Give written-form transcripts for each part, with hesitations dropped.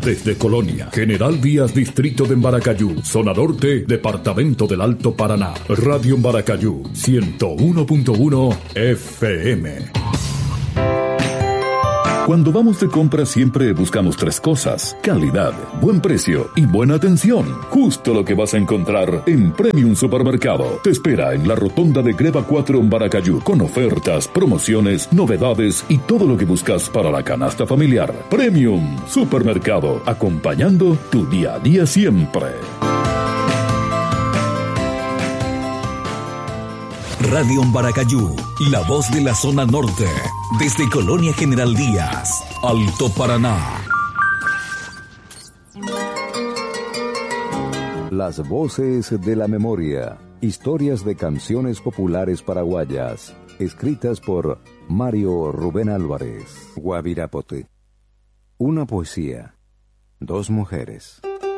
Desde Colonia, General Díaz, Distrito de Embaracayú, Zona Norte, Departamento del Alto Paraná. Radio Embaracayú, 101.1 FM. Cuando vamos de compras siempre buscamos tres cosas: calidad, buen precio y buena atención. Justo lo que vas a encontrar en Premium Supermercado. Te espera en la rotonda de Greva 4 en Baracayú, con ofertas, promociones, novedades y todo lo que buscas para la canasta familiar. Premium Supermercado, acompañando tu día a día siempre. Radio Embaracayú, la voz de la zona norte, desde Colonia General Díaz, Alto Paraná. Las voces de la memoria, historias de canciones populares paraguayas, escritas por Mario Rubén Álvarez. Guavirapote. Una poesía, dos mujeres.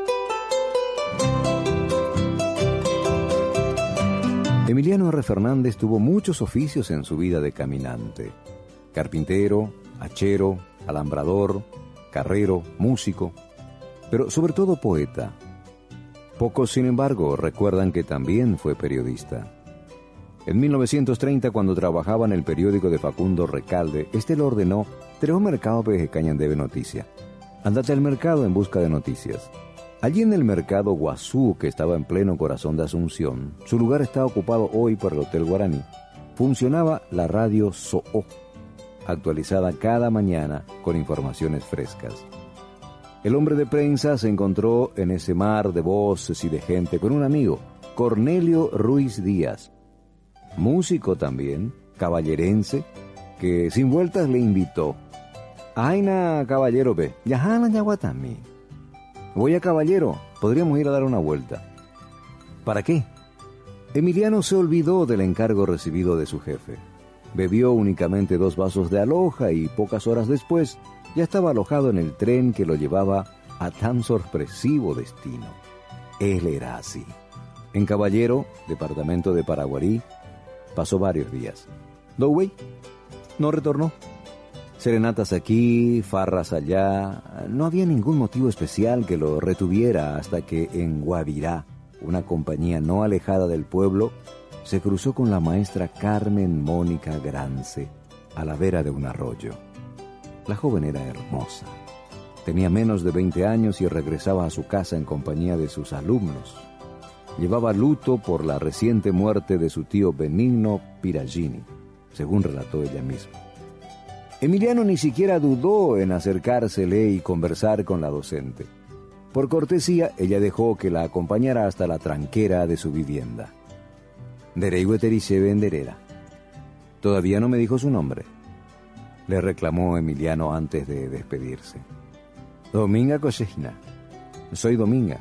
Emiliano R. Fernández tuvo muchos oficios en su vida de caminante: carpintero, hachero, alambrador, carrero, músico, pero sobre todo poeta. Pocos, sin embargo, recuerdan que también fue periodista. En 1930, cuando trabajaba en el periódico de Facundo Recalde, este lo ordenó: "Tereo mercado pejecañan debe noticia. Andate al mercado en busca de noticias". Allí en el mercado Guazú, que estaba en pleno corazón de Asunción, su lugar está ocupado hoy por el Hotel Guaraní, funcionaba la radio SOO, actualizada cada mañana con informaciones frescas. El hombre de prensa se encontró en ese mar de voces y de gente con un amigo, Cornelio Ruiz Díaz, músico también, caballerense, que sin vueltas le invitó: "Aina, caballero, ve, yajana yaguatami. Voy a Caballero, podríamos ir a dar una vuelta". ¿Para qué? Emiliano se olvidó del encargo recibido de su jefe. Bebió únicamente 2 vasos de aloja y pocas horas después ya estaba alojado en el tren que lo llevaba a tan sorpresivo destino. Él era así. En Caballero, departamento de Paraguarí, pasó varios días. Dowey no retornó. Serenatas aquí, farras allá, no había ningún motivo especial que lo retuviera hasta que en Guavirá, una compañía no alejada del pueblo, se cruzó con la maestra Carmen Mónica Grance a la vera de un arroyo. La joven era hermosa, tenía menos de 20 años y regresaba a su casa en compañía de sus alumnos. Llevaba luto por la reciente muerte de su tío Benigno Piragini, según relató ella misma. Emiliano ni siquiera dudó en acercársele y conversar con la docente. Por cortesía, ella dejó que la acompañara hasta la tranquera de su vivienda. Dereihueterice venderera. Todavía no me dijo su nombre, le reclamó Emiliano antes de despedirse. Dominga Cosechina. Soy Dominga.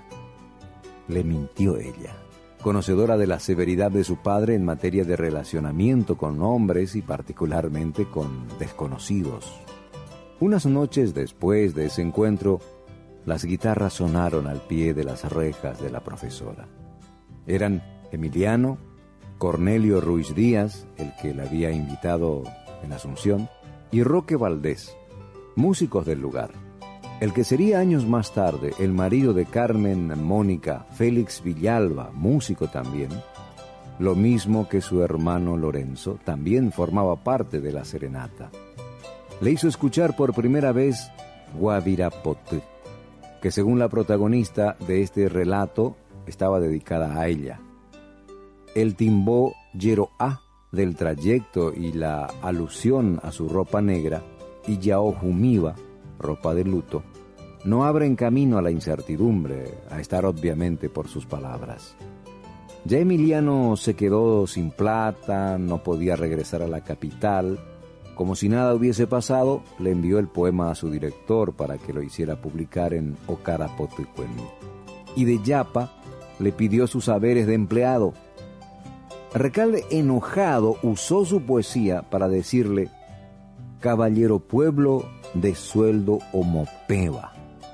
Le mintió ella, conocedora de la severidad de su padre en materia de relacionamiento con hombres y particularmente con desconocidos. Unas noches después de ese encuentro, las guitarras sonaron al pie de las rejas de la profesora. Eran Emiliano, Cornelio Ruiz Díaz, el que la había invitado en Asunción, y Roque Valdés, músicos del lugar. El que sería años más tarde el marido de Carmen Mónica, Félix Villalba, músico también, lo mismo que su hermano Lorenzo, también formaba parte de la serenata. Le hizo escuchar por primera vez Guavirapote, que según la protagonista de este relato estaba dedicada a ella. El timbó Yero A del trayecto y la alusión a su ropa negra, y Yao Jumiva, ropa de luto, no abren camino a la incertidumbre, a estar obviamente por sus palabras. Ya Emiliano se quedó sin plata, no podía regresar a la capital. Como si nada hubiese pasado, le envió el poema a su director para que lo hiciera publicar en Ocarapotecuení. Y de Yapa le pidió sus saberes de empleado. Recalde, enojado, usó su poesía para decirle: "Caballero pueblo de sueldo o mopeva".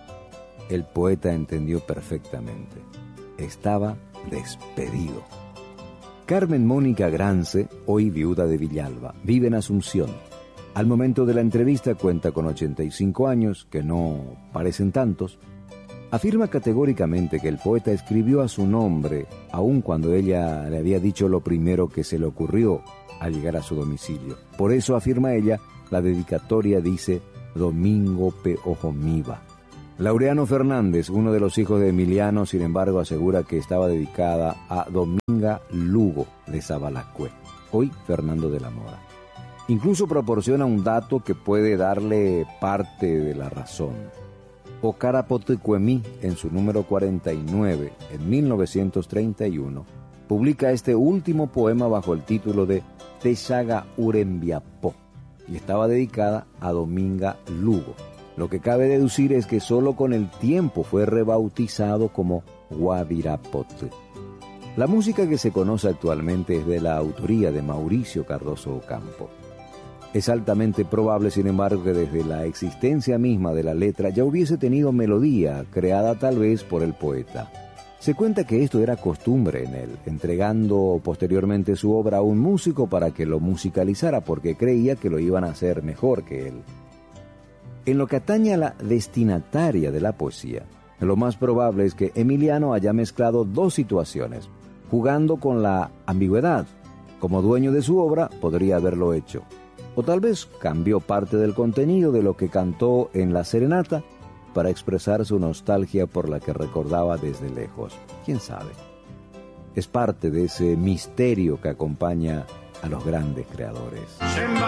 El poeta entendió perfectamente. Estaba despedido. Carmen Mónica Grance, hoy viuda de Villalba, vive en Asunción. Al momento de la entrevista cuenta con 85 años, que no parecen tantos. Afirma categóricamente que el poeta escribió a su nombre, aun cuando ella le había dicho lo primero que se le ocurrió al llegar a su domicilio. Por eso, afirma ella, la dedicatoria dice Domingo P. Ojomiba. Laureano Fernández, uno de los hijos de Emiliano, sin embargo, asegura que estaba dedicada a Dominga Lugo de Sabalacue, hoy Fernando de la Mora. Incluso proporciona un dato que puede darle parte de la razón. Ocarapotecuemí, en su número 49, en 1931, publica este último poema bajo el título de Texaga Urembiapó, y estaba dedicada a Dominga Lugo. Lo que cabe deducir es que solo con el tiempo fue rebautizado como Guavirapote. La música que se conoce actualmente es de la autoría de Mauricio Cardoso Ocampo. Es altamente probable, sin embargo, que desde la existencia misma de la letra ya hubiese tenido melodía, creada tal vez por el poeta. Se cuenta que esto era costumbre en él, entregando posteriormente su obra a un músico para que lo musicalizara, porque creía que lo iban a hacer mejor que él. En lo que atañe a la destinataria de la poesía, lo más probable es que Emiliano haya mezclado dos situaciones, jugando con la ambigüedad. Como dueño de su obra, podría haberlo hecho. O tal vez cambió parte del contenido de lo que cantó en la serenata para expresar su nostalgia por la que recordaba desde lejos. ¿Quién sabe? Es parte de ese misterio que acompaña a los grandes creadores.